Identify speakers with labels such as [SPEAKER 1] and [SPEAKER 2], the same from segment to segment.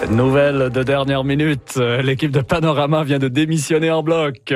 [SPEAKER 1] Nouvelle de dernière minute, l'équipe de Panorama vient de démissionner en bloc.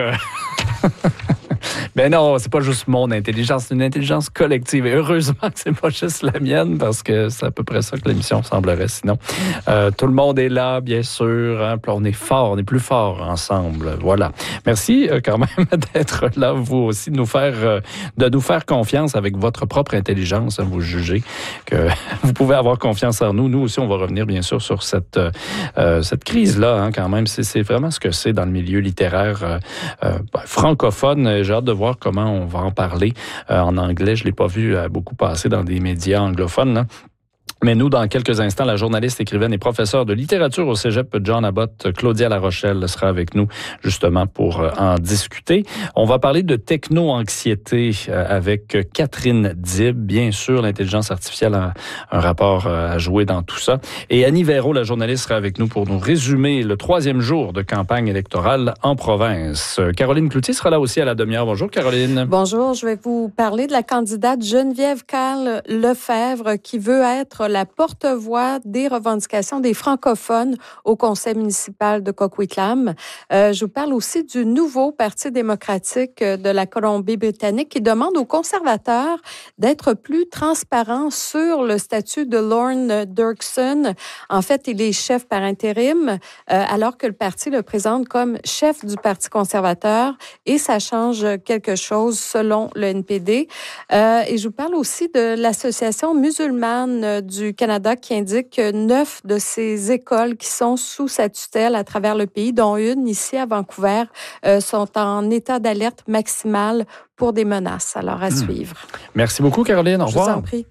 [SPEAKER 1] Ben non, c'est pas juste mon intelligence, c'est une intelligence collective. Et heureusement que c'est pas juste la mienne, parce que c'est à peu près ça que l'émission semblerait sinon. Tout le monde est là, bien sûr. Hein, on est fort, on est plus fort ensemble. Voilà. Merci quand même d'être là, vous aussi, de nous faire confiance avec votre propre intelligence. Hein, vous jugez que vous pouvez avoir confiance en nous. Nous aussi, on va revenir bien sûr sur cette crise-là. Hein, quand même, c'est vraiment ce que c'est dans le milieu littéraire francophone. J'ai hâte de voir comment on va en parler en anglais. Je ne l'ai pas vu beaucoup passer dans des médias anglophones. Hein. Mais nous, dans quelques instants, la journaliste, écrivaine et professeure de littérature au Cégep John Abbott, Claudia Larochelle, sera avec nous justement pour en discuter. On va parler de techno-anxiété avec Catherine Dib. Bien sûr, l'intelligence artificielle a un rapport à jouer dans tout ça. Et Annie Véraud, la journaliste, sera avec nous pour nous résumer le 3e jour de campagne électorale en province. Caroline Cloutier sera là aussi à la demi-heure. Bonjour, Caroline.
[SPEAKER 2] Bonjour, je vais vous parler de la candidate Geneviève Carle-Lefebvre qui veut être la porte-voix des revendications des francophones au conseil municipal de Coquitlam. Je vous parle aussi du nouveau Parti démocratique de la Colombie-Britannique qui demande aux conservateurs d'être plus transparents sur le statut de Lorne Dirksen. En fait, il est chef par intérim, alors que le parti le présente comme chef du Parti conservateur et ça change quelque chose selon le NPD. Et je vous parle aussi de l'Association musulmane du Canada qui indique que 9 de ces écoles qui sont sous sa tutelle à travers le pays, dont une ici à Vancouver, sont en état d'alerte maximale pour des menaces. Alors, à suivre.
[SPEAKER 1] Merci beaucoup, Caroline. Au revoir.
[SPEAKER 2] Je vous en prie.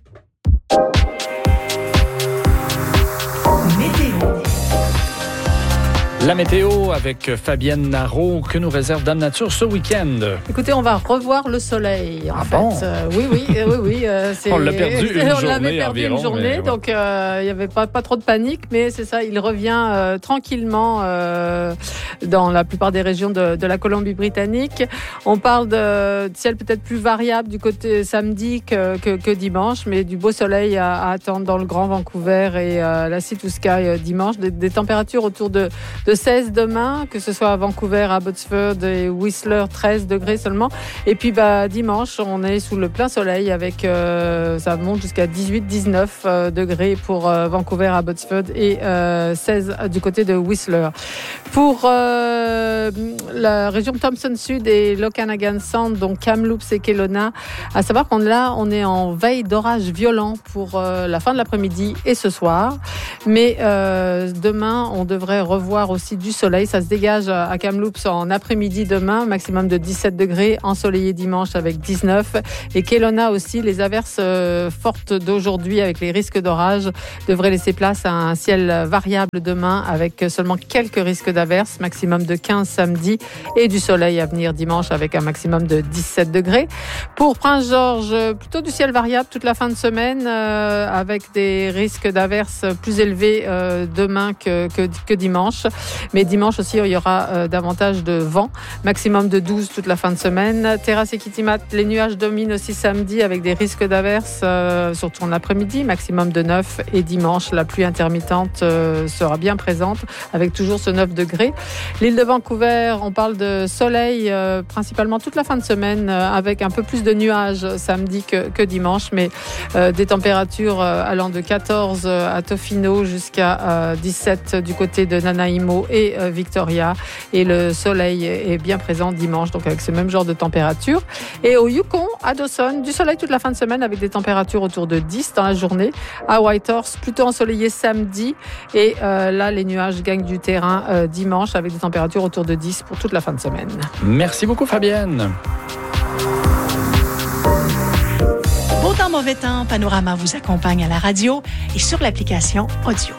[SPEAKER 1] La météo avec Fabienne Narot. Que nous réserve Dame Nature ce week-end?
[SPEAKER 3] Écoutez, on va revoir le soleil, en fait.
[SPEAKER 1] Bon?
[SPEAKER 3] Oui.
[SPEAKER 1] On l'a perdu une journée
[SPEAKER 3] on l'avait perdu
[SPEAKER 1] environ,
[SPEAKER 3] une journée,
[SPEAKER 1] mais
[SPEAKER 3] donc il n'y avait pas trop de panique, mais c'est ça, il revient tranquillement dans la plupart des régions de la Colombie-Britannique. On parle de ciel peut-être plus variable du côté samedi que dimanche, mais du beau soleil à attendre dans le Grand Vancouver et la Sea to Sky dimanche. Des températures autour de 16 demain, que ce soit à Vancouver, à Abbotsford et Whistler, 13 degrés seulement. Et puis dimanche, on est sous le plein soleil avec ça monte jusqu'à 18-19 degrés pour Vancouver, Abbotsford et 16 du côté de Whistler. Pour la région Thompson Sud et l'Okanagan Sound, donc Kamloops et Kelowna, à savoir on est en veille d'orage violent pour la fin de l'après-midi et ce soir. Mais demain, on devrait revoir aussi du soleil. Ça se dégage à Kamloops en après-midi demain, maximum de 17 degrés, ensoleillé dimanche avec 19. Et Kelowna aussi, les averses fortes d'aujourd'hui avec les risques d'orage devraient laisser place à un ciel variable demain avec seulement quelques risques d'averses, maximum de 15 samedi et du soleil à venir dimanche avec un maximum de 17 degrés. Pour Prince-Georges, plutôt du ciel variable toute la fin de semaine avec des risques d'averses plus élevés demain que dimanche. Mais dimanche aussi, il y aura davantage de vent, maximum de 12 toute la fin de semaine. Terrasse et Kitimat, les nuages dominent aussi samedi avec des risques d'averses, surtout en après-midi, maximum de 9. Et dimanche, la pluie intermittente sera bien présente avec toujours ce 9 degrés. L'île de Vancouver, on parle de soleil principalement toute la fin de semaine avec un peu plus de nuages samedi que dimanche, mais des températures allant de 14 à Tofino jusqu'à 17 du côté de Nanaimo et Victoria. Et le soleil est bien présent dimanche, donc avec ce même genre de température. Et au Yukon, à Dawson, du soleil toute la fin de semaine avec des températures autour de 10 dans la journée. À Whitehorse, plutôt ensoleillé samedi. Et là, les nuages gagnent du terrain dimanche avec des températures autour de 10 pour toute la fin de semaine.
[SPEAKER 1] Merci beaucoup, Fabienne.
[SPEAKER 4] Beau temps, mauvais temps, Panorama vous accompagne à la radio et sur l'application audio.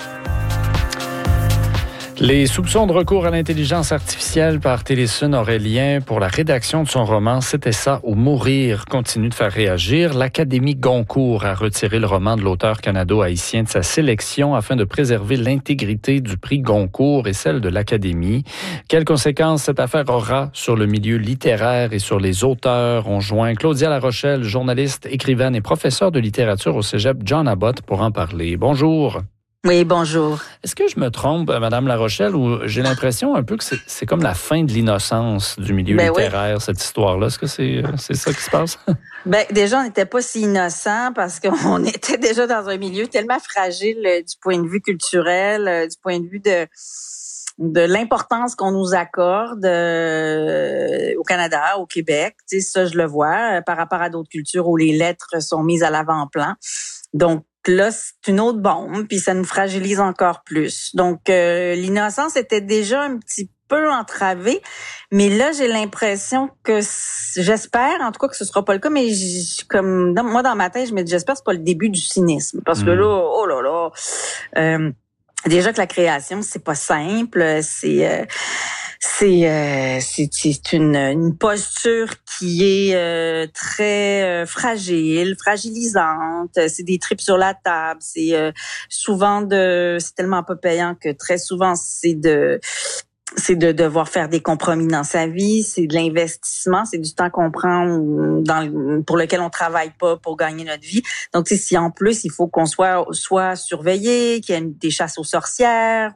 [SPEAKER 1] Les soupçons de recours à l'intelligence artificielle par Télésun Aurélien pour la rédaction de son roman « C'était ça ou mourir » continue de faire réagir. L'Académie Goncourt a retiré le roman de l'auteur canado-haïtien de sa sélection afin de préserver l'intégrité du prix Goncourt et celle de l'Académie. Quelles conséquences cette affaire aura sur le milieu littéraire et sur les auteurs? On joint Claudia Larochelle, journaliste, écrivaine et professeure de littérature au Cégep John Abbott pour en parler. Bonjour.
[SPEAKER 5] Oui, bonjour.
[SPEAKER 1] Est-ce que je me trompe, Madame La Rochelle, ou j'ai l'impression un peu que c'est comme la fin de l'innocence du milieu littéraire, oui, cette histoire-là? Est-ce que c'est ça qui se passe?
[SPEAKER 5] Ben, déjà, on n'était pas si innocents parce qu'on était déjà dans un milieu tellement fragile du point de vue culturel, du point de vue de l'importance qu'on nous accorde au Canada, au Québec. Tu sais, ça, je le vois par rapport à d'autres cultures où les lettres sont mises à l'avant-plan. Donc, là, c'est une autre bombe, puis ça nous fragilise encore plus. Donc, l'innocence était déjà un petit peu entravée, mais là, j'ai l'impression que, j'espère, en tout cas, que ce sera pas le cas, mais moi, dans ma tête, je me dis, j'espère que c'est pas le début du cynisme, parce que là, oh là là, déjà que la création, c'est pas simple, c'est une posture qui est très fragile, fragilisante. C'est des tripes sur la table. C'est c'est tellement pas payant que très souvent c'est de devoir faire des compromis dans sa vie. C'est de l'investissement. C'est du temps qu'on prend pour lequel on travaille pas pour gagner notre vie. Donc, si en plus il faut qu'on soit surveillé, qu'il y ait des chasses aux sorcières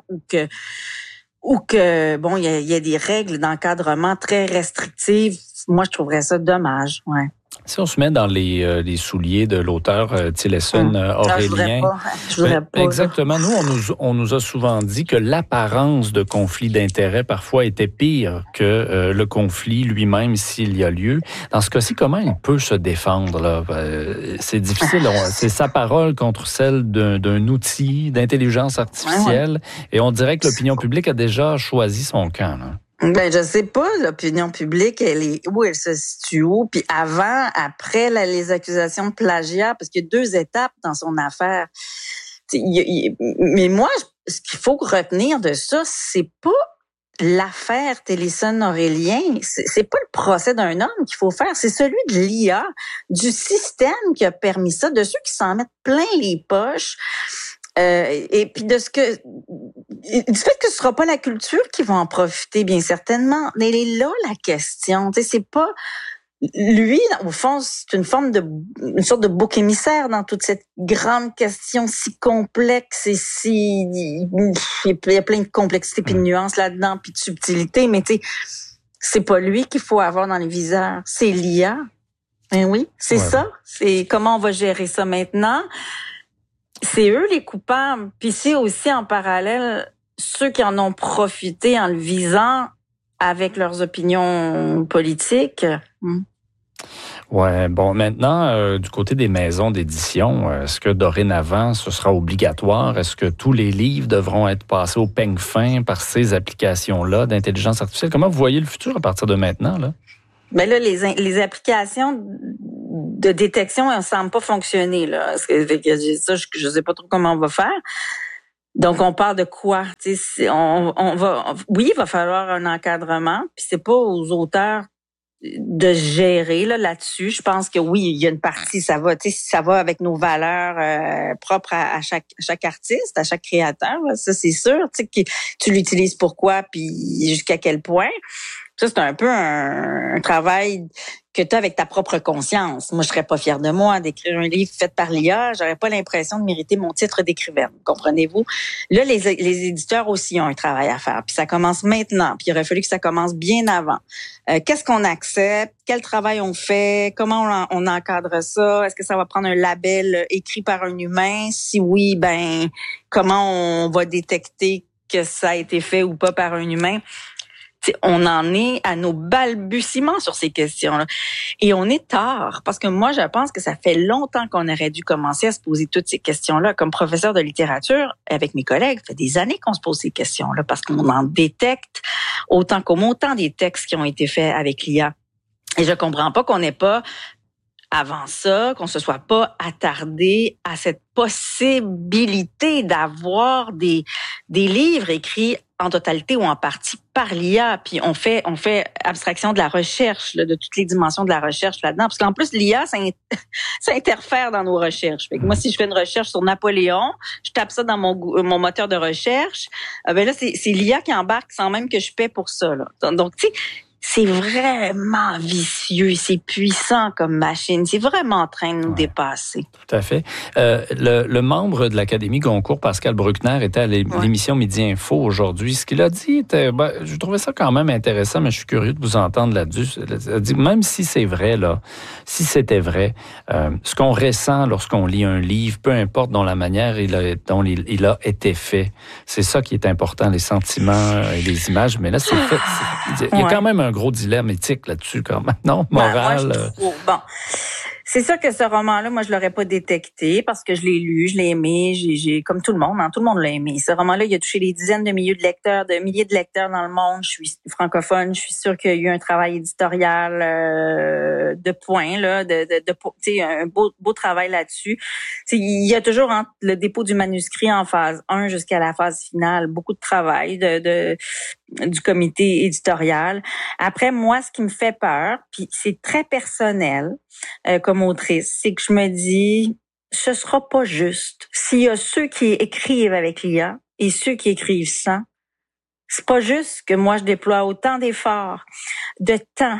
[SPEAKER 5] ou que bon, il y a des règles d'encadrement très restrictives. Moi, je trouverais ça dommage. Ouais.
[SPEAKER 1] Si on se met dans les souliers de l'auteur Tillerson Aurélien,
[SPEAKER 5] je voudrais pas.
[SPEAKER 1] Exactement. Nous, on nous a souvent dit que l'apparence de conflit d'intérêts parfois était pire que le conflit lui-même s'il y a lieu. Dans ce cas-ci, comment il peut se défendre là? C'est difficile. C'est sa parole contre celle d'un outil d'intelligence artificielle, ouais. Et on dirait que l'opinion publique a déjà choisi son camp. Là.
[SPEAKER 5] Ben, je sais pas, l'opinion publique, où elle se situe où, puis avant, après les accusations de plagiat, parce qu'il y a 2 étapes dans son affaire. Mais moi, ce qu'il faut retenir de ça, c'est pas l'affaire Tillerson Aurélien, c'est pas le procès d'un homme qu'il faut faire, c'est celui de l'IA, du système qui a permis ça, de ceux qui s'en mettent plein les poches. Et puis du fait que ce sera pas la culture qui va en profiter, bien certainement. Mais elle est là la question. Tu sais, c'est pas lui, au fond, c'est une sorte de bouc émissaire dans toute cette grande question si complexe et il y a plein de complexité puis de nuances là-dedans puis de subtilité. Mais tu sais, c'est pas lui qu'il faut avoir dans les viseurs, c'est l'IA. Ben oui, c'est ça. C'est comment on va gérer ça maintenant. C'est eux les coupables. Puis c'est aussi en parallèle ceux qui en ont profité en le visant avec leurs opinions politiques.
[SPEAKER 1] Ouais, bon, maintenant, du côté des maisons d'édition, est-ce que dorénavant, ce sera obligatoire? Est-ce que tous les livres devront être passés au peigne fin par ces applications-là d'intelligence artificielle? Comment vous voyez le futur à partir de maintenant, là?
[SPEAKER 5] Ben là, les applications de détection, elles ne semblent pas fonctionner, là. Parce que ça, je sais pas trop comment on va faire. Donc, on parle de quoi? Tu sais, oui, il va falloir un encadrement, puis c'est pas aux auteurs de gérer là-dessus. Je pense que oui, il y a une partie, ça va, tu sais, ça va avec nos valeurs propres à chaque artiste, à chaque créateur, là, ça c'est sûr, tu sais, que tu l'utilises pourquoi, puis jusqu'à quel point. Ça, c'est un peu un travail que tu as avec ta propre conscience. Moi, je serais pas fière de moi d'écrire un livre fait par l'IA. J'aurais pas l'impression de mériter mon titre d'écrivaine. Comprenez-vous? Là, les éditeurs aussi ont un travail à faire. Puis ça commence maintenant. Puis il aurait fallu que ça commence bien avant. Qu'est-ce qu'on accepte? Quel travail on fait? Comment on encadre ça? Est-ce que ça va prendre un label écrit par un humain? Si oui, ben, comment on va détecter que ça a été fait ou pas par un humain? On en est à nos balbutiements sur ces questions-là. Et on est tard, parce que moi, je pense que ça fait longtemps qu'on aurait dû commencer à se poser toutes ces questions-là. Comme professeur de littérature, avec mes collègues, ça fait des années qu'on se pose ces questions-là, parce qu'on en détecte autant des textes qui ont été faits avec l'IA. Et je comprends pas qu'on n'ait pas, avant ça, qu'on se soit pas attardé à cette possibilité d'avoir des livres écrits en totalité ou en partie par l'IA, puis on fait abstraction de la recherche, là, de toutes les dimensions de la recherche là-dedans, parce qu'en plus l'IA ça interfère dans nos recherches. Fait que moi, si je fais une recherche sur Napoléon, je tape ça dans mon moteur de recherche, ben là c'est l'IA qui embarque sans même que je paie pour ça, là. Donc tu sais, c'est vraiment vicieux, c'est puissant comme machine. C'est vraiment en train de nous dépasser.
[SPEAKER 1] Tout à fait. Le membre de l'Académie Goncourt, Pascal Bruckner, était à l'émission Midi Info aujourd'hui. Ce qu'il a dit, je trouvais ça quand même intéressant, mais je suis curieux de vous entendre là-dessus. Il a dit, même si c'est vrai, là, si c'était vrai, ce qu'on ressent lorsqu'on lit un livre, peu importe dont la manière dont il a été fait, c'est ça qui est important, les sentiments et les images. Mais là, c'est fait. Il y a quand même un gros dilemme éthique là-dessus, quand même, non? Moral.
[SPEAKER 5] Moi, je trouve, bon. C'est sûr que ce roman-là, moi, je l'aurais pas détecté parce que je l'ai lu, je l'ai aimé, j'ai comme tout le monde, tout le monde l'a aimé. Ce roman-là, il a touché des dizaines de milliers de lecteurs dans le monde. Je suis francophone, je suis sûre qu'il y a eu un travail éditorial de points, là, tu sais, un beau travail là-dessus. Il y a toujours entre le dépôt du manuscrit en phase 1 jusqu'à la phase finale, beaucoup de travail du comité éditorial. Après, moi, ce qui me fait peur, puis c'est très personnel comme autrice, c'est que je me dis, ce sera pas juste. S'il y a ceux qui écrivent avec l'IA et ceux qui écrivent sans, c'est pas juste que moi je déploie autant d'efforts, de temps,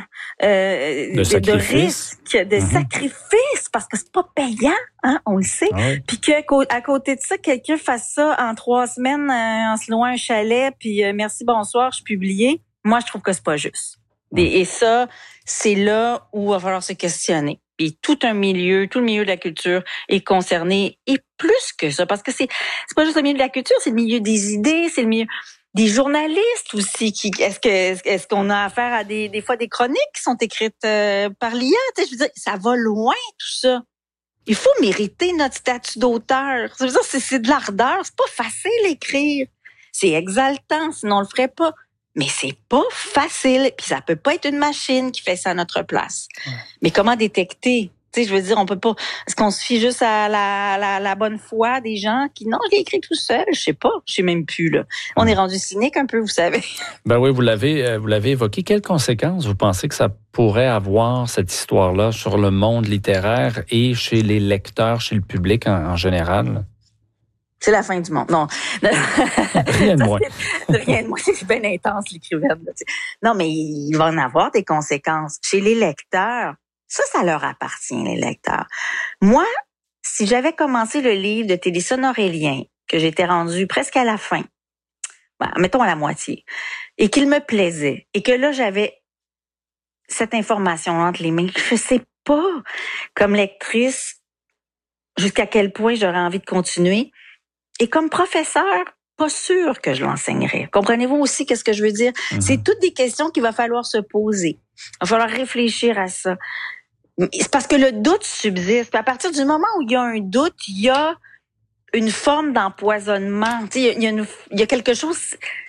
[SPEAKER 5] de risques, de sacrifices, parce que c'est pas payant, hein, on le sait. Puis qu'à côté de ça, quelqu'un fasse ça en 3 semaines en se louant un chalet, puis merci, bonsoir, je suis publié. Moi, je trouve que c'est pas juste. Et ça, c'est là où il va falloir se questionner. Et tout le milieu de la culture est concerné, et plus que ça, parce que c'est pas juste le milieu de la culture, c'est le milieu des idées, c'est le milieu des journalistes aussi. Est-ce qu'on a affaire à des fois des chroniques qui sont écrites par l'IA? Je veux dire, ça va loin tout ça. Il faut mériter notre statut d'auteur. C'est de l'ardeur, c'est pas facile d'écrire. C'est exaltant, sinon on le ferait pas. Mais c'est pas facile, puis ça peut pas être une machine qui fait ça à notre place. Mais comment détecter? Tu sais, je veux dire, on peut pas. Est-ce qu'on se fie juste à la bonne foi des gens qui, non, je l'ai écrit tout seul, je sais même plus, là. On est rendu cynique un peu, vous savez.
[SPEAKER 1] Ben oui, vous l'avez évoqué. Quelles conséquences vous pensez que ça pourrait avoir, cette histoire-là, sur le monde littéraire et chez les lecteurs, chez le public en général?
[SPEAKER 5] C'est la fin du monde. Non.
[SPEAKER 1] Rien de moins.
[SPEAKER 5] Rien de moins. C'est bien intense, l'écrivaine. Non, mais il va en avoir des conséquences. Chez les lecteurs, ça leur appartient, les lecteurs. Moi, si j'avais commencé le livre de Télésphone Aurélien, que j'étais rendue presque à la fin, mettons à la moitié, et qu'il me plaisait, et que là, j'avais cette information entre les mains, je sais pas, comme lectrice, jusqu'à quel point j'aurais envie de continuer. Et comme professeur, pas sûr que je l'enseignerais. Comprenez-vous aussi qu'est-ce que je veux dire? C'est toutes des questions qu'il va falloir se poser. Il va falloir réfléchir à ça. C'est parce que le doute subsiste. Puis à partir du moment où il y a un doute, il y a une forme d'empoisonnement. Tu sais, il y a quelque chose,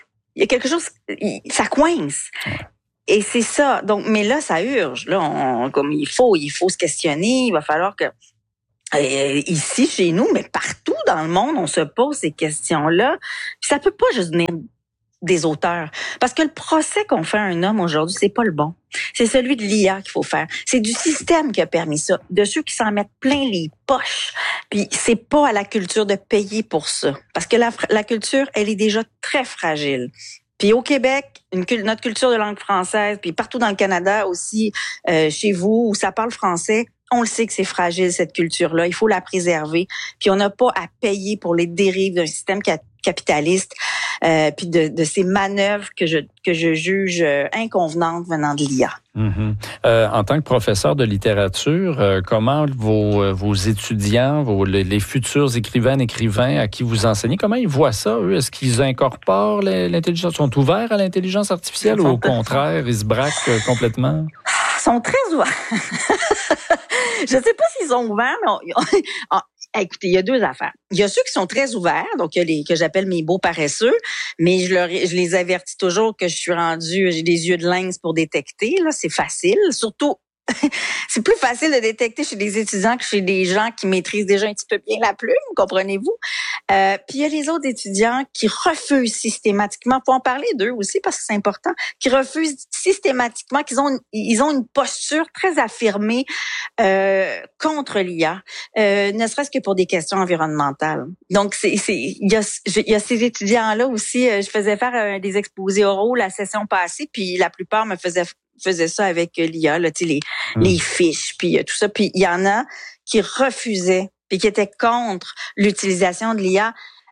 [SPEAKER 5] ça coince. Et c'est ça. Donc, mais là, ça urge. Là, comme il faut se questionner. Il va falloir que ici, chez nous, mais partout dans le monde, on se pose ces questions-là. Puis ça peut pas juste venir des auteurs. Parce que le procès qu'on fait à un homme aujourd'hui, c'est pas le bon. C'est celui de l'IA qu'il faut faire. C'est du système qui a permis ça. De ceux qui s'en mettent plein les poches. Puis c'est pas à la culture de payer pour ça. Parce que la culture, elle est déjà très fragile. Puis au Québec, notre culture de langue française, puis partout dans le Canada aussi, chez vous, où ça parle français, on le sait que c'est fragile, cette culture-là. Il faut la préserver. Puis on n'a pas à payer pour les dérives d'un système capitaliste, puis de ces manœuvres que je juge inconvenantes venant de l'IA.
[SPEAKER 1] En tant que professeur de littérature, comment vos étudiants, les futurs écrivains à qui vous enseignez, comment ils voient ça, eux? Est-ce qu'ils incorporent l'intelligence? Ils sont ouverts à l'intelligence artificielle ou au contraire, ils se braquent complètement?
[SPEAKER 5] Ils sont très ouverts. Je sais pas s'ils sont ouverts, mais écoutez, il y a 2 affaires. Il y a ceux qui sont très ouverts, donc il y a que j'appelle mes beaux paresseux, mais je les avertis toujours que je suis rendue, j'ai des yeux de lynx pour détecter, là, c'est facile, surtout c'est plus facile de détecter chez des étudiants que chez des gens qui maîtrisent déjà un petit peu bien la plume, comprenez-vous? Puis il y a les autres étudiants qui refusent systématiquement, faut en parler d'eux aussi parce que c'est important, qui refusent systématiquement, ils ont une posture très affirmée contre l'IA, ne serait-ce que pour des questions environnementales. Donc il y a ces étudiants-là aussi. Je faisais faire des exposés oraux la session passée, puis la plupart me faisaient faisaient ça avec l'IA, là, tu sais, les fiches, puis tout ça. Puis il y en a qui refusaient, puis qui étaient contre l'utilisation de l'IA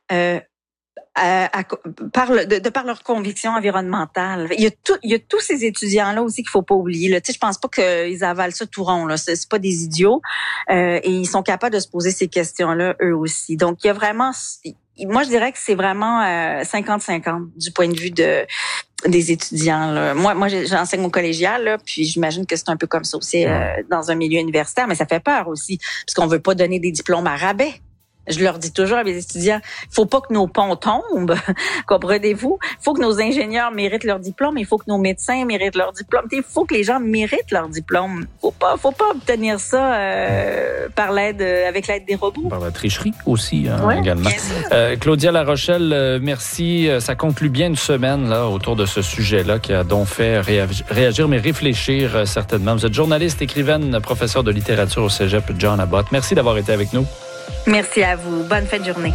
[SPEAKER 5] par leur conviction environnementale. Il y a tous ces étudiants-là aussi qu'il faut pas oublier. Là. Tu sais, je pense pas qu'ils avalent ça tout rond. Là. C'est pas des idiots. Et ils sont capables de se poser ces questions-là, eux aussi. Donc, il y a vraiment... Moi, je dirais que c'est vraiment 50-50 du point de vue des étudiants. Là. Moi, j'enseigne au collégial, là, puis j'imagine que c'est un peu comme ça aussi dans un milieu universitaire, mais ça fait peur aussi, parce qu'on veut pas donner des diplômes à rabais. Je leur dis toujours à mes étudiants, il faut pas que nos ponts tombent, comprenez-vous? Il faut que nos ingénieurs méritent leur diplôme, il faut que nos médecins méritent leur diplôme. Il faut que les gens méritent leur diplôme. Faut pas obtenir ça avec l'aide des robots.
[SPEAKER 1] Par la tricherie aussi, également. Claudia Larochelle, merci. Ça conclut bien une semaine là autour de ce sujet-là qui a donc fait réagir, mais réfléchir certainement. Vous êtes journaliste, écrivaine, professeure de littérature au Cégep John Abbott. Merci d'avoir été avec nous.
[SPEAKER 5] Merci à vous. Bonne fin de journée.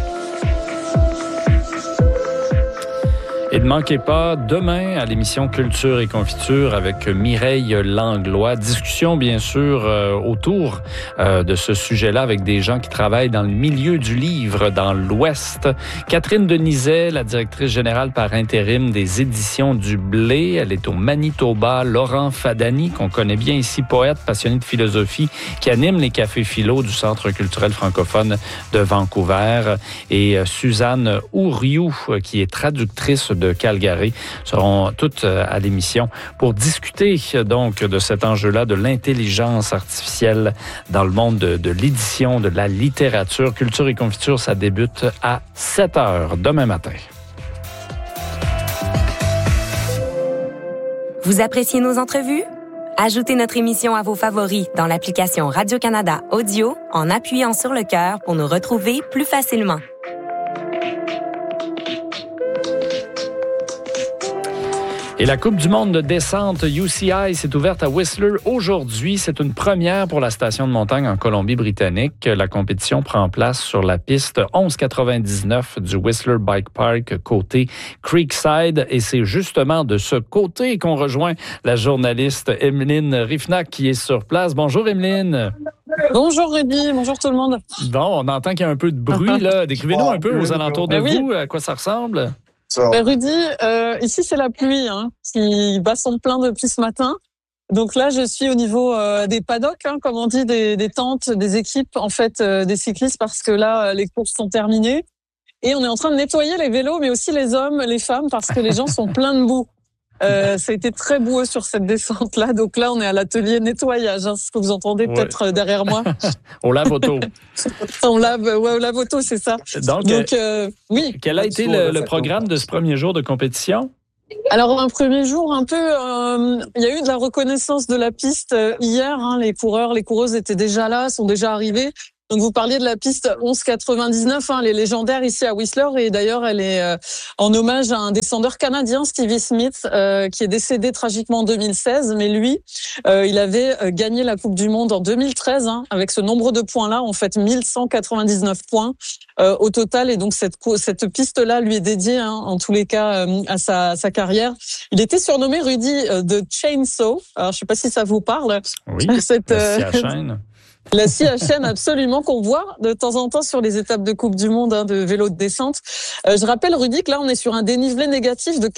[SPEAKER 1] Et ne manquez pas, demain, à l'émission Culture et Confiture avec Mireille Langlois, discussion bien sûr autour de ce sujet-là avec des gens qui travaillent dans le milieu du livre dans l'Ouest. Catherine Denizet, la directrice générale par intérim des éditions du Blé, elle est au Manitoba. Laurent Fadani, qu'on connaît bien ici, poète, passionné de philosophie, qui anime les cafés philo du Centre culturel francophone de Vancouver. Et Suzanne Ouriou, qui est traductrice de Calgary, seront toutes à l'émission pour discuter donc de cet enjeu-là, de l'intelligence artificielle dans le monde de l'édition, de la littérature. Culture et Confiture, ça débute à 7h demain matin.
[SPEAKER 6] Vous appréciez nos entrevues? Ajoutez notre émission à vos favoris dans l'application Radio-Canada Audio en appuyant sur le cœur pour nous retrouver plus facilement.
[SPEAKER 1] Et la Coupe du monde de descente UCI s'est ouverte à Whistler aujourd'hui. C'est une première pour la station de montagne en Colombie-Britannique. La compétition prend place sur la piste 1199 du Whistler Bike Park côté Creekside. Et c'est justement de ce côté qu'on rejoint la journaliste Emeline Riffnac qui est sur place. Bonjour Emeline.
[SPEAKER 7] Bonjour Rudy, bonjour tout le monde.
[SPEAKER 1] Bon, on entend qu'il y a un peu de bruit là. Décrivez-nous un peu aux alentours de vous, à quoi ça ressemble.
[SPEAKER 7] Rudy, ici c'est la pluie qui bat son plein depuis ce matin. Donc là, je suis au niveau des paddocks, comme on dit, des tentes, des équipes, en fait, des cyclistes, parce que là, les courses sont terminées. Et on est en train de nettoyer les vélos, mais aussi les hommes, les femmes, parce que les gens sont pleins de boue. Ça a été très boueux sur cette descente-là. Donc là, on est à l'atelier nettoyage, ce que vous entendez peut-être derrière moi.
[SPEAKER 1] On lave auto.
[SPEAKER 7] On lave auto, c'est ça.
[SPEAKER 1] Donc oui. Quel a été le programme de ce premier jour de compétition?
[SPEAKER 7] Alors, un premier jour, un peu, il y a eu de la reconnaissance de la piste hier. Les coureurs, les coureuses étaient déjà là, sont déjà arrivés. Donc, vous parliez de la piste 1199, les légendaires ici à Whistler. Et d'ailleurs, elle est en hommage à un descendeur canadien, Stevie Smith, qui est décédé tragiquement en 2016. Mais lui, il avait gagné la Coupe du Monde en 2013, avec ce nombre de points-là, en fait, 1199 points au total. Et donc, cette piste-là lui est dédiée, en tous les cas, à sa carrière. Il était surnommé, Rudy, de Chainsaw. Alors, je sais pas si ça vous parle.
[SPEAKER 1] Oui, la scie à chaîne.
[SPEAKER 7] La scie à chaîne, absolument, qu'on voit de temps en temps sur les étapes de Coupe du Monde de vélo de descente. Je rappelle, Rudy, que là, on est sur un dénivelé négatif de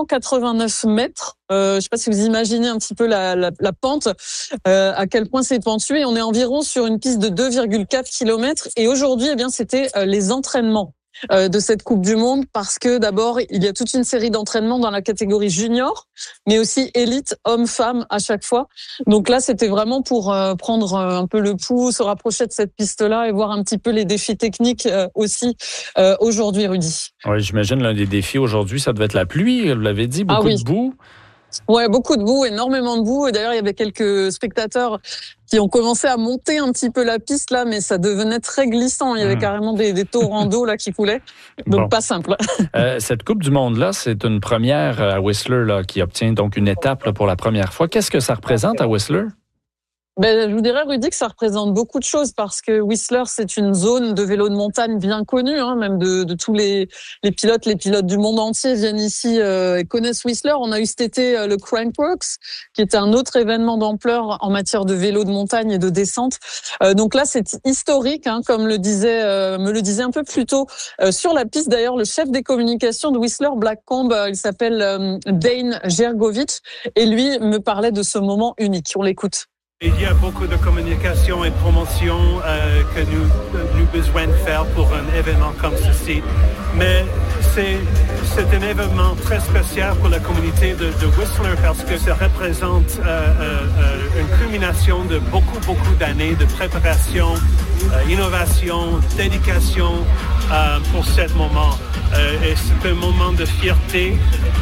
[SPEAKER 7] 489 mètres. Je sais pas si vous imaginez un petit peu la pente, à quel point c'est pentu. Et on est environ sur une piste de 2,4 km. Et aujourd'hui, c'était les entraînements de cette Coupe du Monde, parce que d'abord, il y a toute une série d'entraînements dans la catégorie junior, mais aussi élite, hommes-femmes à chaque fois. Donc là, c'était vraiment pour prendre un peu le pouls, se rapprocher de cette piste-là et voir un petit peu les défis techniques aussi aujourd'hui, Rudy.
[SPEAKER 1] Oui, j'imagine l'un des défis aujourd'hui, ça devait être la pluie, vous l'avez dit, beaucoup de boue.
[SPEAKER 7] Ouais, beaucoup de boue, énormément de boue. Et d'ailleurs, il y avait quelques spectateurs qui ont commencé à monter un petit peu la piste là, mais ça devenait très glissant. Il y avait carrément des torrents d'eau là qui coulaient. Donc pas simple.
[SPEAKER 1] Cette Coupe du Monde là, c'est une première à Whistler là, qui obtient donc une étape là, pour la première fois. Qu'est-ce que ça représente à Whistler?
[SPEAKER 7] Je vous dirais, Rudy, que ça représente beaucoup de choses parce que Whistler, c'est une zone de vélo de montagne bien connue, même de tous les pilotes. Les pilotes du monde entier viennent ici et connaissent Whistler. On a eu cet été le Crankworx, qui était un autre événement d'ampleur en matière de vélo de montagne et de descente. Donc là, c'est historique, comme me le disait un peu plus tôt sur la piste. D'ailleurs, le chef des communications de Whistler Blackcomb, il s'appelle Dane Jergovich, et lui me parlait de ce moment unique. On l'écoute.
[SPEAKER 8] Il y a beaucoup de communication et de promotion que nous avons besoin de faire pour un événement comme ceci. Mais c'est un événement très spécial pour la communauté de Whistler parce que ça représente une culmination de beaucoup d'années de préparation, innovation, dédication pour ce moment. Et c'est un moment de fierté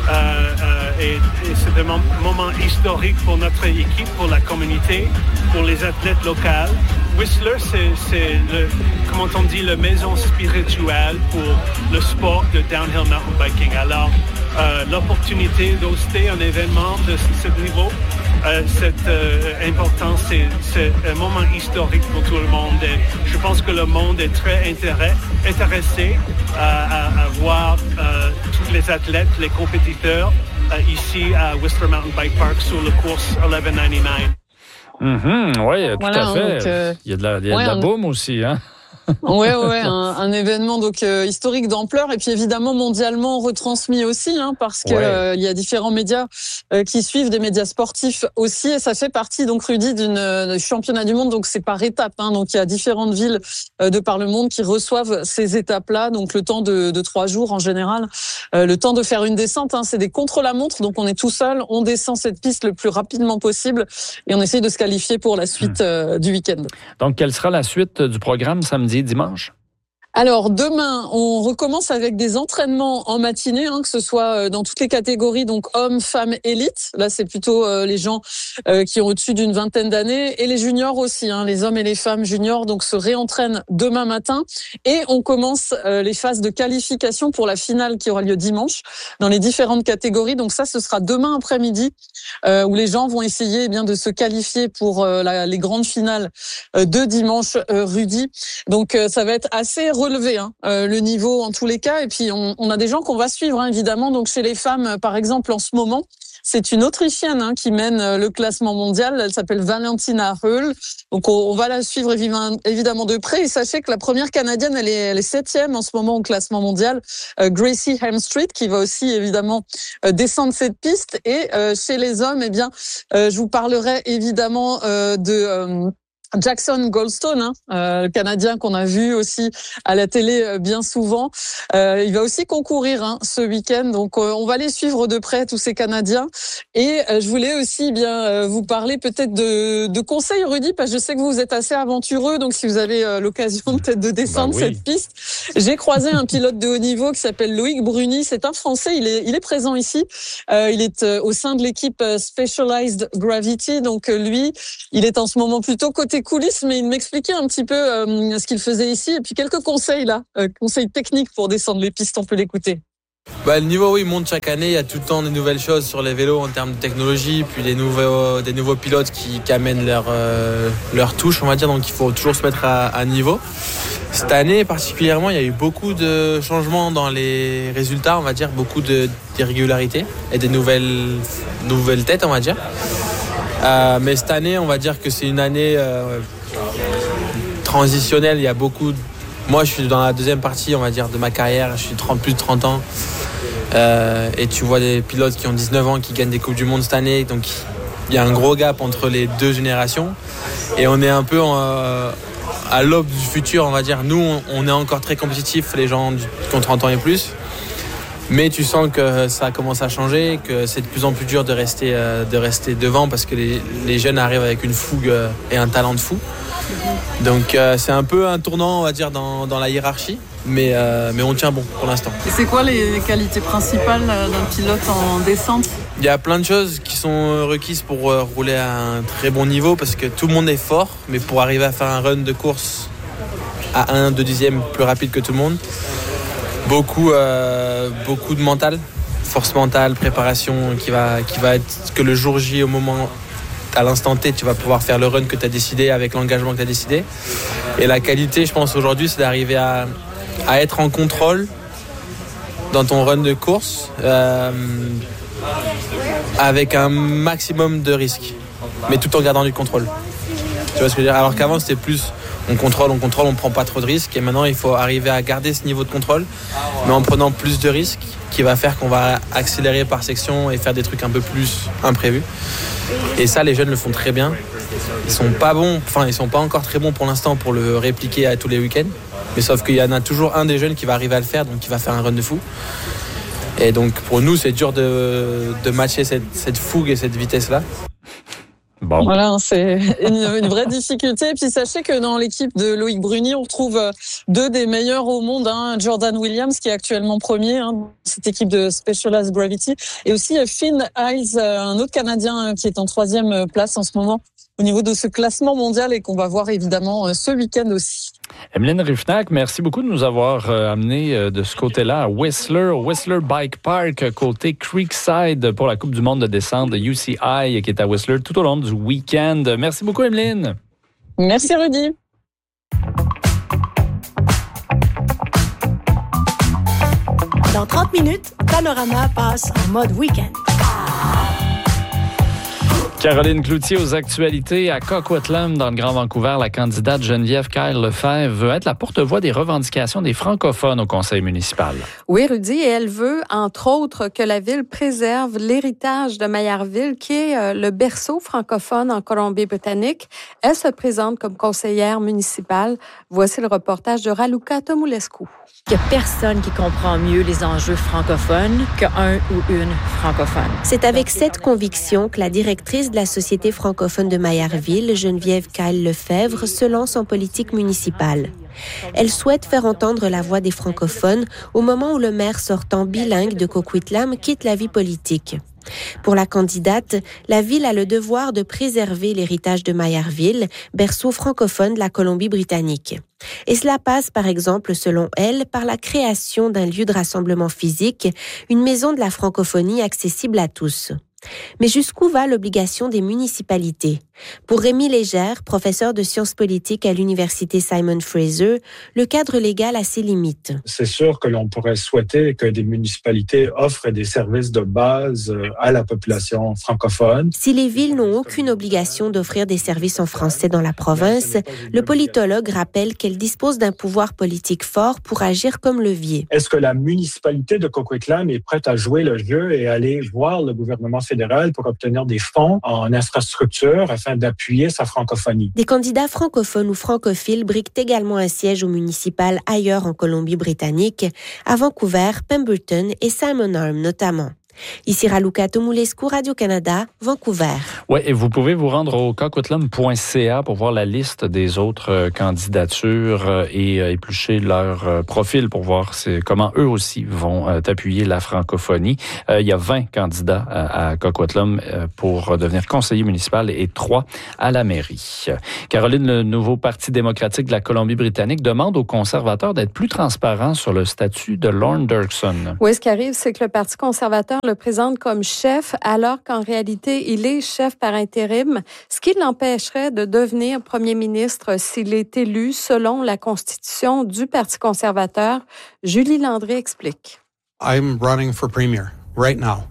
[SPEAKER 8] et c'est un moment historique pour notre équipe, pour la communauté, pour les athlètes locaux. Whistler, c'est comment on dit, la maison spirituelle pour le sport de downhill mountain biking. Alors, l'opportunité d'hoster un événement de ce niveau, c'est important, c'est un moment historique pour tout le monde. Et je pense que le monde est très intéressé à voir tous les athlètes, les compétiteurs ici à Whistler Mountain Bike Park sur le course 1199.
[SPEAKER 1] Oui, tout à fait. Donc, il y a de la boom aussi,
[SPEAKER 7] un événement donc historique d'ampleur et puis évidemment mondialement retransmis aussi, parce que il y a différents médias qui suivent, des médias sportifs aussi, et ça fait partie donc Rudy d'une championnat du monde, donc c'est par étapes, donc il y a différentes villes de par le monde qui reçoivent ces étapes-là, donc le temps de 3 jours en général, le temps de faire une descente, c'est des contre-la-montre, donc on est tout seul, on descend cette piste le plus rapidement possible et on essaye de se qualifier pour la suite du week-end.
[SPEAKER 1] Donc quelle sera la suite du programme samedi, dimanche?
[SPEAKER 7] Alors demain, on recommence avec des entraînements en matinée, que ce soit dans toutes les catégories, donc hommes, femmes, élites. Là, c'est plutôt les gens qui ont au-dessus d'une vingtaine d'années, et les juniors aussi, les hommes et les femmes juniors, donc se réentraînent demain matin. Et on commence les phases de qualification pour la finale qui aura lieu dimanche dans les différentes catégories. Donc ça, ce sera demain après-midi où les gens vont essayer de se qualifier pour les grandes finales de dimanche, Rudy. Donc ça va être assez relevé le niveau en tous les cas, et puis on a des gens qu'on va suivre évidemment. Donc chez les femmes par exemple en ce moment, c'est une Autrichienne qui mène le classement mondial, elle s'appelle Valentina Höll, donc on va la suivre évidemment de près, et sachez que la première Canadienne elle est 7e en ce moment au classement mondial, Gracie Hemstreet, qui va aussi évidemment descendre cette piste. Et chez les hommes, je vous parlerai évidemment de Jackson Goldstone, le Canadien qu'on a vu aussi à la télé bien souvent. Il va aussi concourir ce week-end, donc on va les suivre de près, tous ces Canadiens. Et je voulais aussi vous parler peut-être de conseils, Rudy, parce que je sais que vous êtes assez aventureux, donc si vous avez l'occasion peut-être de descendre cette piste. J'ai croisé un pilote de haut niveau qui s'appelle Loïc Bruni, c'est un Français, il est présent ici. Il est au sein de l'équipe Specialized Gravity, donc lui, il est en ce moment plutôt côté coulisses, mais il m'expliquait un petit peu ce qu'il faisait ici, et puis quelques conseils conseils techniques pour descendre les pistes, on peut l'écouter.
[SPEAKER 9] Le niveau monte chaque année, il y a tout le temps des nouvelles choses sur les vélos en termes de technologie, puis des nouveaux pilotes qui amènent leur touche, on va dire, donc il faut toujours se mettre à niveau. Cette année particulièrement, il y a eu beaucoup de changements dans les résultats, on va dire, beaucoup d'irrégularités et des nouvelles têtes, on va dire. Mais cette année, on va dire que c'est une année transitionnelle. Il y a beaucoup. Moi, je suis dans la deuxième partie, on va dire, de ma carrière. Je suis plus de 30 ans. Et tu vois des pilotes qui ont 19 ans qui gagnent des Coupes du Monde cette année. Donc, il y a un gros gap entre les deux générations. Et on est un peu à l'aube du futur, on va dire. Nous, on est encore très compétitifs, les gens qui ont 30 ans et plus. Mais tu sens que ça commence à changer, que c'est de plus en plus dur de rester devant parce que les jeunes arrivent avec une fougue et un talent de fou. Donc c'est un peu un tournant, on va dire, dans la hiérarchie, mais on tient bon pour l'instant.
[SPEAKER 7] Et c'est quoi les qualités principales d'un pilote en descente ?
[SPEAKER 9] Il y a plein de choses qui sont requises pour rouler à un très bon niveau parce que tout le monde est fort, mais pour arriver à faire un run de course à 1-2 dixièmes plus rapide que tout le monde, beaucoup de mental, force mentale, préparation qui va être que le jour J, au moment à l'instant T, tu vas pouvoir faire le run que tu as décidé avec l'engagement que tu as décidé. Et la qualité, je pense, aujourd'hui, c'est d'arriver à être en contrôle dans ton run de course avec un maximum de risques, mais tout en gardant du contrôle. Tu vois ce que je veux dire? Alors qu'avant, c'était plus on contrôle, on prend pas trop de risques. Et maintenant, il faut arriver à garder ce niveau de contrôle, mais en prenant plus de risques, qui va faire qu'on va accélérer par section et faire des trucs un peu plus imprévus. Et ça, les jeunes le font très bien. Ils sont pas encore très bons pour l'instant pour le répliquer à tous les week-ends. Mais sauf qu'il y en a toujours un des jeunes qui va arriver à le faire, donc qui va faire un run de fou. Et donc pour nous, c'est dur de matcher cette fougue et cette vitesse-là.
[SPEAKER 1] Bon.
[SPEAKER 7] Voilà, c'est une vraie difficulté. Et puis sachez que dans l'équipe de Loïc Bruni, on retrouve deux des meilleurs au monde, Jordan Williams qui est actuellement premier, cette équipe de Specialized Gravity, et aussi Finn Hayes, un autre Canadien qui est en 3e place en ce moment au niveau de ce classement mondial et qu'on va voir évidemment ce week-end aussi.
[SPEAKER 1] Emeline Riefnack, merci beaucoup de nous avoir amené de ce côté-là à Whistler Bike Park, côté Creekside, pour la Coupe du monde de descente de UCI qui est à Whistler tout au long du week-end. Merci beaucoup, Emeline.
[SPEAKER 7] Merci, Rudy.
[SPEAKER 4] Dans 30 minutes, Panorama passe en mode week-end.
[SPEAKER 1] Caroline Cloutier aux actualités. À Coquitlam, dans le Grand Vancouver, la candidate Geneviève Kyle Lefebvre veut être la porte-voix des revendications des francophones au conseil municipal.
[SPEAKER 2] Oui, Rudy, et elle veut, entre autres, que la ville préserve l'héritage de Mayerville, qui est le berceau francophone en Colombie-Britannique. Elle se présente comme conseillère municipale. Voici le reportage de Raluca Tomulescu.
[SPEAKER 10] Il n'y a personne qui comprend mieux les enjeux francophones qu'un ou une francophone.
[SPEAKER 11] C'est avec cette conviction que la directrice de la Société francophone de Mayerville, Geneviève Kyle Lefebvre, se lance en politique municipale. Elle souhaite faire entendre la voix des francophones au moment où le maire sortant bilingue de Coquitlam quitte la vie politique. Pour la candidate, la ville a le devoir de préserver l'héritage de Mayerville, berceau francophone de la Colombie-Britannique. Et cela passe, par exemple, selon elle, par la création d'un lieu de rassemblement physique, une maison de la francophonie accessible à tous. Mais jusqu'où va l'obligation des municipalités? Pour Rémi Légère, professeur de sciences politiques à l'université Simon Fraser, le cadre légal a ses limites.
[SPEAKER 12] C'est sûr que l'on pourrait souhaiter que des municipalités offrent des services de base à la population francophone.
[SPEAKER 11] Si les villes n'ont aucune obligation d'offrir des services en français dans la province, le politologue rappelle qu'elles disposent d'un pouvoir politique fort pour agir comme levier.
[SPEAKER 12] Est-ce que la municipalité de Coquitlam est prête à jouer le jeu et aller voir le gouvernement fédéral pour obtenir des fonds en infrastructure afin d'appuyer sa francophonie?
[SPEAKER 11] Des candidats francophones ou francophiles briquent également un siège au municipal ailleurs en Colombie-Britannique, à Vancouver, Pemberton et Salmon Arm notamment. Ici Raluca Tomulescu, Radio-Canada, Vancouver.
[SPEAKER 1] Oui, et vous pouvez vous rendre au coquitlam.ca pour voir la liste des autres candidatures et éplucher leur profil pour voir comment eux aussi vont appuyer la francophonie. Il y a 20 candidats à Coquitlam pour devenir conseiller municipal et 3 à la mairie. Caroline, le nouveau Parti démocratique de la Colombie-Britannique demande aux conservateurs d'être plus transparents sur le statut de Lorne Dirksen.
[SPEAKER 2] Oui, ce qui arrive, c'est que le Parti conservateur le présente comme chef, alors qu'en réalité, il est chef par intérim, ce qui l'empêcherait de devenir premier ministre s'il est élu selon la constitution du Parti conservateur. Julie Landry explique.
[SPEAKER 13] I'm running for premier right now.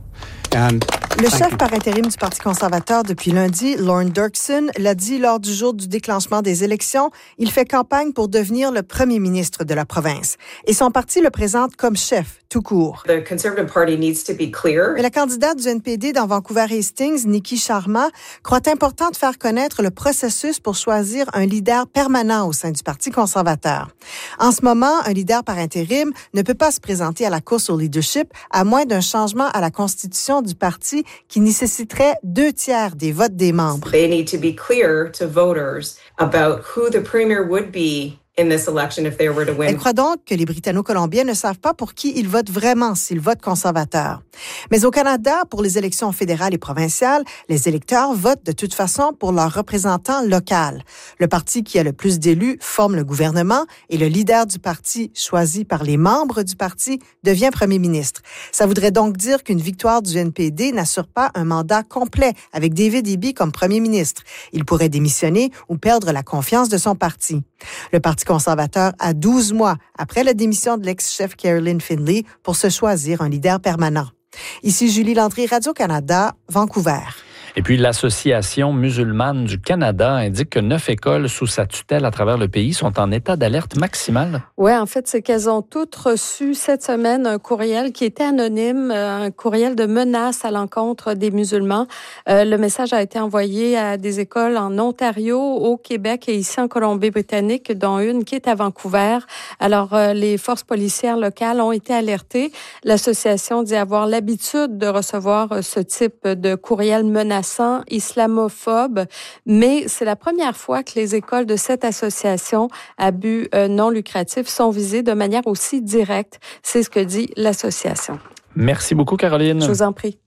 [SPEAKER 14] Le chef par intérim du Parti conservateur depuis lundi, Lorne Dirksen, l'a dit lors du jour du déclenchement des élections, il fait campagne pour devenir le premier ministre de la province. Et son parti le présente comme chef, tout court.
[SPEAKER 15] The Conservative Party needs to be clear.
[SPEAKER 14] Mais la candidate du NPD dans Vancouver-Hastings, Nikki Sharma, croit important de faire connaître le processus pour choisir un leader permanent au sein du Parti conservateur. En ce moment, un leader par intérim ne peut pas se présenter à la course au leadership à moins d'un changement à la constitution du parti qui nécessiterait 2/3 des votes des membres.
[SPEAKER 15] They need to be clear to voters about who the premier would be in this election if they were to win.
[SPEAKER 14] Elle croit donc que les Britanno-Colombiens ne savent pas pour qui ils votent vraiment s'ils votent conservateur. Mais au Canada, pour les élections fédérales et provinciales, les électeurs votent de toute façon pour leur représentant local. Le parti qui a le plus d'élus forme le gouvernement et le leader du parti, choisi par les membres du parti, devient premier ministre. Ça voudrait donc dire qu'une victoire du NPD n'assure pas un mandat complet avec David Eby comme premier ministre. Il pourrait démissionner ou perdre la confiance de son parti. Le Parti conservateur a 12 mois après la démission de l'ex-chef Caroline Findlay pour se choisir un leader permanent. Ici Julie Landry, Radio-Canada, Vancouver.
[SPEAKER 1] Et puis, l'Association musulmane du Canada indique que 9 écoles sous sa tutelle à travers le pays sont en état d'alerte maximale.
[SPEAKER 2] Oui, en fait, c'est qu'elles ont toutes reçu cette semaine un courriel qui était anonyme, un courriel de menace à l'encontre des musulmans. Le message a été envoyé à des écoles en Ontario, au Québec et ici en Colombie-Britannique, dont une qui est à Vancouver. Alors, les forces policières locales ont été alertées. L'association dit avoir l'habitude de recevoir ce type de courriel menaçant, islamophobe, mais c'est la première fois que les écoles de cette association à but non lucratif sont visées de manière aussi directe. C'est ce que dit l'association.
[SPEAKER 1] Merci beaucoup, Caroline.
[SPEAKER 2] Je vous en prie.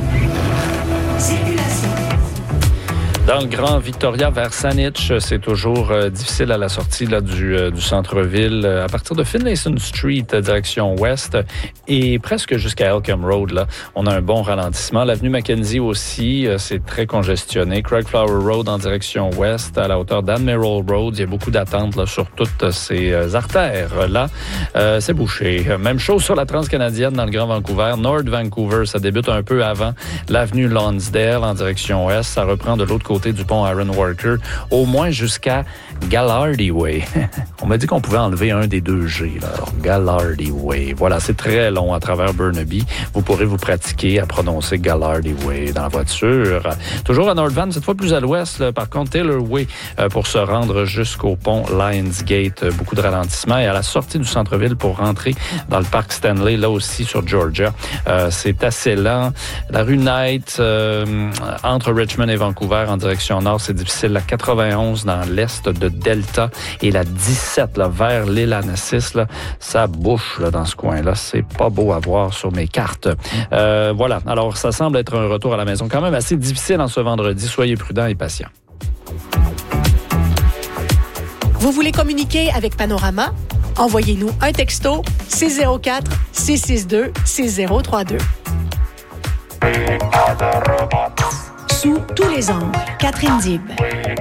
[SPEAKER 1] Dans le Grand Victoria vers Saanich, c'est toujours difficile à la sortie là, du centre-ville. À partir de Finlayson Street, direction ouest, et presque jusqu'à Elkham Road, là, on a un bon ralentissement. L'avenue Mackenzie aussi, c'est très congestionné. Craigflower Road en direction ouest, à la hauteur d'Admiral Road, il y a beaucoup d'attentes là, sur toutes ces artères-là. C'est bouché. Même chose sur la transcanadienne dans le Grand Vancouver. North Vancouver, ça débute un peu avant l'avenue Lonsdale en direction ouest. Ça reprend de l'autre côté du pont Aaron Walker, au moins jusqu'à Gallardy Way. On m'a dit qu'on pouvait enlever un des deux G. Là. Alors, Gallardy Way. Voilà, c'est très long à travers Burnaby. Vous pourrez vous pratiquer à prononcer Gallardy Way dans la voiture. Toujours à North Van, cette fois plus à l'ouest, là, par contre, Taylor Way pour se rendre jusqu'au pont Lionsgate. Beaucoup de ralentissement. Et à la sortie du centre-ville pour rentrer dans le parc Stanley, là aussi sur Georgia, c'est assez lent. La rue Knight, entre Richmond et Vancouver, en direction nord, c'est difficile. La 91 dans l'est de Delta et la 17 là, vers l'île Annacis, là, ça bouche là, dans ce coin-là. C'est pas beau à voir sur mes cartes. Voilà. Alors, ça semble être un retour à la maison quand même assez difficile en ce vendredi. Soyez prudents et patients.
[SPEAKER 4] Vous voulez communiquer avec Panorama? Envoyez-nous un texto 604-662-6032. Sous tous les angles, Catherine Dib.